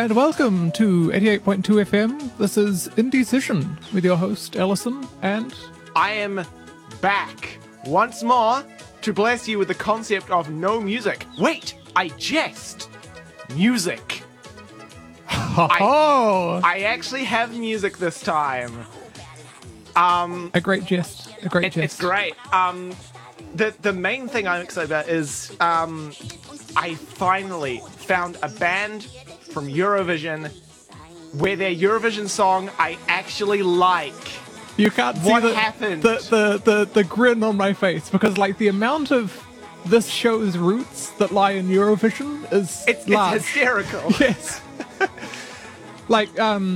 and welcome to 88.2 FM. This is Indecision with your host, Ellison, and... I am back once more to bless you with the concept of no music. Wait, I jest. Music. I actually have music this time. A great jest. A great jest. It's great. The main thing I'm excited about is I finally found a band from Eurovision where their Eurovision song I actually like. You can't see What happened? the grin on my face, because like the amount of this show's roots that lie in Eurovision is large. It's hysterical. Yes. Like,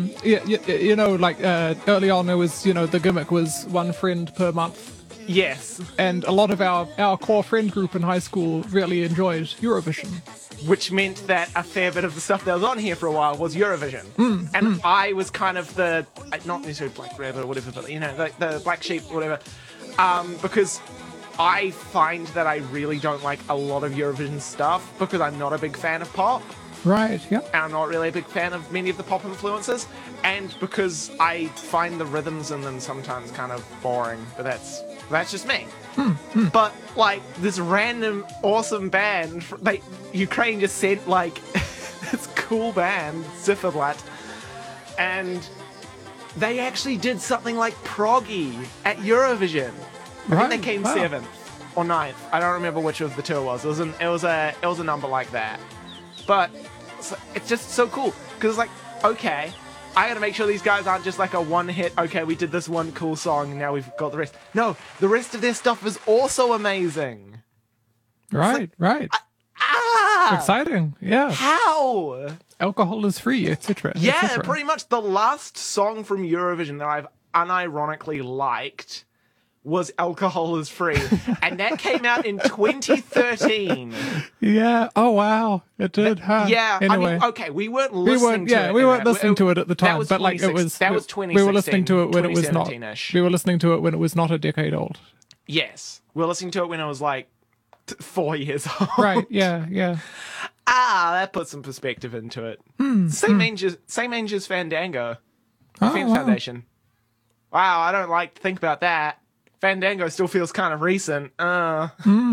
early on it was, the gimmick was one friend per month. Yes. And a lot of our core friend group in high school really enjoyed Eurovision. Which meant that a fair bit of the stuff that was on here for a while was Eurovision. And I was kind of the, not necessarily Black Rabbit or whatever, but, the black sheep or whatever. Because I find that I really don't like a lot of Eurovision stuff because I'm not a big fan of pop. Right, yeah. And I'm not really a big fan of many of the pop influences. And because I find the rhythms in them sometimes kind of boring. But that's just me. But, like, this random awesome band, Ukraine just sent, like, this cool band, Zifferblatt, and they actually did something like Proggy at Eurovision. I think they came 7th or 9th. I don't remember which of the two it was. It was a number like that. But it's just so cool, because it's like, okay, I gotta make sure these guys aren't just like a one-hit, okay, we did this one cool song, and now we've got the rest. No, the rest of their stuff is also amazing. Right. Exciting, yeah. How? Alcohol is free, etc. Yeah, pretty much the last song from Eurovision that I've unironically liked was Alcohol is Free. And that came out in 2013. Yeah. Oh, wow. It did, huh? Yeah. Anyway. I mean, okay, we weren't listening to it. We weren't listening to it at the time, but like it was... That was 2016. We were listening to it when it was not... 2017-ish. We were listening to it when it was not a decade old. Yes. We were listening to it when I was like 4 years old. Right, yeah. That puts some perspective into it. Same age as Fandango. Fan Foundation. Wow, I don't like to think about that. Fandango still feels kind of recent. Well,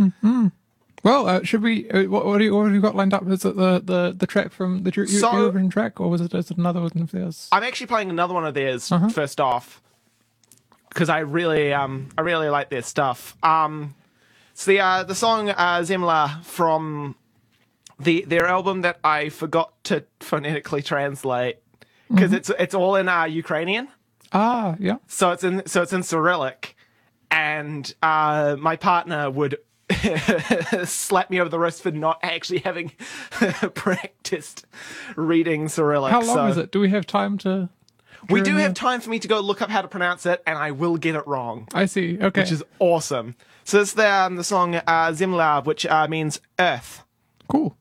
should we... what have you got lined up? Is it the track from the Eurovision track, or is it another one of theirs? I'm actually playing another one of theirs first off, because I really like their stuff. It's the song Zemla from their album that I forgot to phonetically translate, because it's all in Ukrainian. Ah, yeah. So it's in Cyrillic. And my partner would slap me over the wrist for not actually having practiced reading Cyrillic. How long is it? Do we have time to... We do have time for me to go look up how to pronounce it, and I will get it wrong. I see, okay. Which is awesome. So it's the song Zemla, which means earth. Cool.